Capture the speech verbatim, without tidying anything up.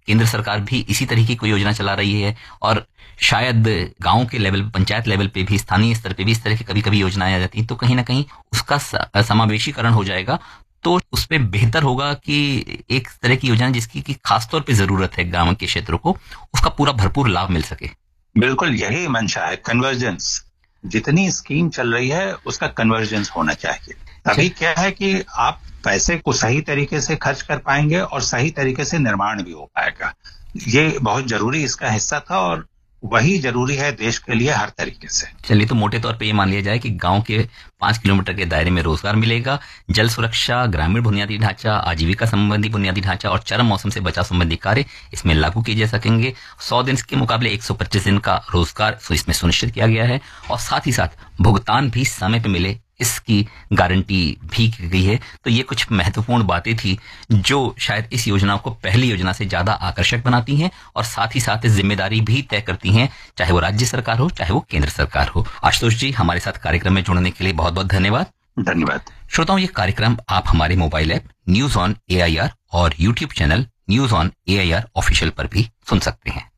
केंद्र सरकार भी इसी तरह की कोई योजना चला रही है और शायद गांव के लेवल, पंचायत लेवल पे भी, स्थानीय स्तर पे भी इस तरह की कभी कभी योजनाएं आ जाती हैं, तो कहीं ना कहीं उसका समावेशीकरण हो जाएगा, तो उस पर बेहतर होगा कि एक तरह की योजना जिसकी की खासतौर पे जरूरत है गांव के क्षेत्रों को, उसका पूरा भरपूर लाभ मिल सके। बिल्कुल यही मंशा है, कन्वर्जेंस। जितनी स्कीम चल रही है उसका कन्वर्जेंस होना चाहिए, तभी क्या है कि आप पैसे को सही तरीके से खर्च कर पाएंगे और सही तरीके से निर्माण भी हो पाएगा। ये बहुत जरूरी इसका हिस्सा था और वही जरूरी है देश के लिए हर तरीके से। चलिए, तो मोटे तौर पे ये मान लिया जाए कि गांव के पांच किलोमीटर के दायरे में रोजगार मिलेगा, जल सुरक्षा, ग्रामीण बुनियादी ढांचा, आजीविका संबंधी बुनियादी ढांचा और चरम मौसम से बचाव संबंधी कार्य इसमें लागू किए जा सकेंगे। सौ दिन के मुकाबले एक सौ पच्चीस दिन का रोजगार इसमें सुनिश्चित किया गया है और साथ ही साथ भुगतान भी समय पे मिले, इसकी गारंटी भी की गई है। तो ये कुछ महत्वपूर्ण बातें थी जो शायद इस योजना को पहली योजना से ज्यादा आकर्षक बनाती हैं और साथ ही साथ जिम्मेदारी भी तय करती हैं, चाहे वो राज्य सरकार हो चाहे वो केंद्र सरकार हो। आशुतोष जी, हमारे साथ कार्यक्रम में जुड़ने के लिए बहुत बहुत धन्यवाद। धन्यवाद। श्रोताओं, ये कार्यक्रम आप हमारे mobile app news on A I R और YouTube channel news on A I R official पर भी सुन सकते हैं।